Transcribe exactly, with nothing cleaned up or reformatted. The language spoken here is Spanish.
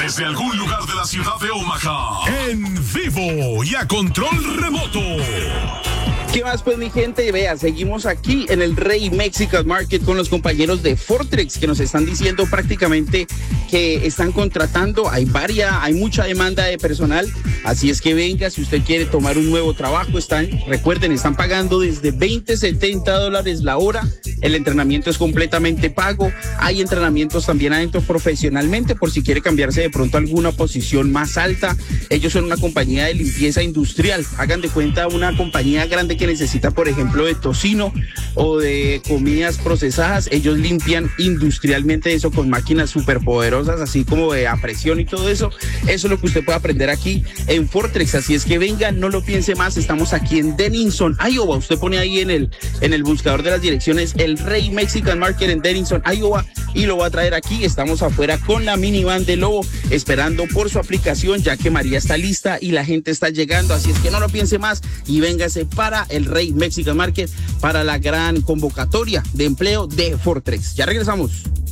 Desde algún lugar de la ciudad de Omaha, en vivo y a control remoto. ¿Qué más, pues, mi gente? Vea, seguimos aquí en el Rey Mexican Market con los compañeros de Fortrex que nos están diciendo prácticamente que están contratando. Hay varias, hay mucha demanda de personal, así es que venga, si usted quiere tomar un nuevo trabajo, están, recuerden, están pagando desde veinte, setenta dólares la hora. El entrenamiento es completamente pago. Hay entrenamientos también adentro profesionalmente por si quiere cambiarse de pronto a alguna posición más alta. Ellos son una compañía de limpieza industrial. Hagan de cuenta una compañía grande que necesita, por ejemplo, de tocino o de comidas procesadas. Ellos limpian industrialmente eso con máquinas superpoderosas, así como de a presión y todo eso. Eso es lo que usted puede aprender aquí en Fortrex. Así es que venga, no lo piense más. Estamos aquí en Denison, Iowa. Usted pone ahí en el, en el buscador de las direcciones el Rey Mexican Market en Denison, Iowa, y lo va a traer aquí. Estamos afuera con la minivan de Lobo esperando por su aplicación, ya que María está lista y la gente está llegando. Así es que no lo piense más y véngase para el Rey Mexican Market para la gran convocatoria de empleo de Fortrex. Ya regresamos.